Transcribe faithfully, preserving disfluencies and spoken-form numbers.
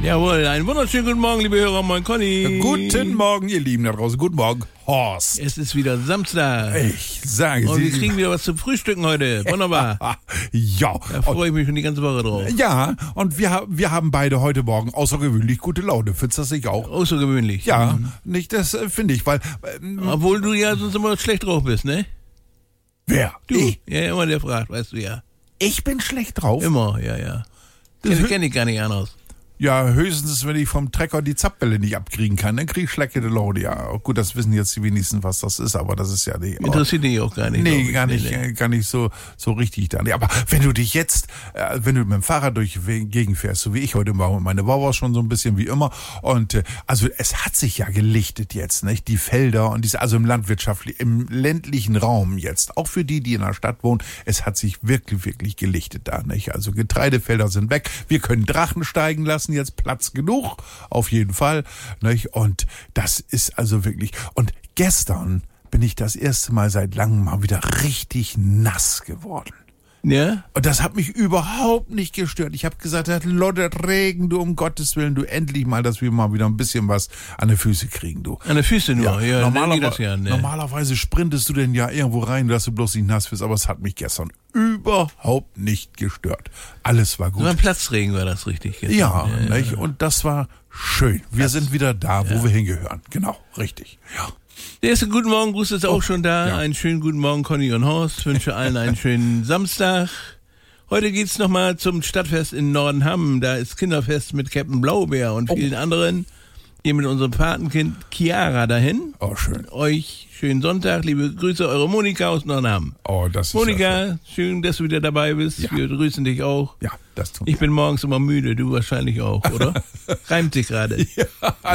Jawohl, einen wunderschönen guten Morgen, liebe Hörer, moin Conny. Guten Morgen, ihr Lieben da draußen. Guten Morgen, Horst. Es ist wieder Samstag. Ich sage Und Sie. wir kriegen wieder was zum Frühstücken heute. Wunderbar. Ja. Da freue ich mich schon die ganze Woche drauf. Ja, und wir, wir haben beide heute Morgen außergewöhnlich gute Laune. Findest du das nicht auch? Außergewöhnlich. Ja, nicht das äh, finde ich, weil... Ähm, Obwohl du ja sonst immer schlecht drauf bist, ne? wer? Du. Ich? Ja, immer der fragt, weißt du ja. Ich bin schlecht drauf? Immer, ja, ja. Das Das hö- kenne ich gar nicht anders. Ja, höchstens, wenn ich vom Trecker die Zapfbälle nicht abkriegen kann, dann krieg ich schlechte Laune. Ja, gut, das wissen jetzt die wenigsten, was das ist, aber das ist ja nicht... Interessiert dich auch gar nicht. glaub Nee, ich. gar nicht, Nee, nee. äh, gar nicht so, so richtig da. Nee, aber wenn du dich jetzt, äh, wenn du mit dem Fahrrad durch die Gegend fährst, so wie ich heute Morgen, meine Wow war schon so ein bisschen wie immer. Und äh, also es hat sich ja gelichtet jetzt, nicht? Die Felder und diese, also im landwirtschaftlichen, im ländlichen Raum jetzt, auch für die, die in der Stadt wohnen, es hat sich wirklich, wirklich gelichtet da, nicht? Also Getreidefelder sind weg. Wir können Drachen steigen lassen, jetzt Platz genug, auf jeden Fall, nicht? Und das ist also wirklich, und gestern bin ich das erste Mal seit langem mal wieder richtig nass geworden. Ja? Und das hat mich überhaupt nicht gestört. Ich habe gesagt, das loddert Regen, du um Gottes Willen, du endlich mal, dass wir mal wieder ein bisschen was an die Füße kriegen, du. An der Füße nur. Ja, dann normalerweise, geht das ja, ne? normalerweise sprintest du denn ja irgendwo rein, dass du bloß nicht nass wirst, aber es hat mich gestern überhaupt nicht gestört. Alles war So ein gut. Platzregen war das richtig. gestern. Ja, ja, nicht? Und das war schön. Wir sind wieder da, wo wir hingehören. Genau, richtig. Ja. Der erste Guten Morgen Gruß ist auch schon da. ja. Einen schönen guten Morgen, Conny und Horst. Wünsche allen einen schönen Samstag. Heute geht's nochmal zum Stadtfest in Nordenham. Da ist Kinderfest mit Captain Blaubeer und vielen anderen. Ihr mit unserem Patenkind Chiara dahin. Oh, schön. Euch schönen Sonntag. Liebe Grüße, eure Monika aus Nordenham. Oh, das ist ja Monika, schön, dass du wieder dabei bist. Ja. Wir grüßen dich auch. Ja, das tun Ich bin morgens immer müde, du wahrscheinlich auch, oder? Reimt sich gerade. wir.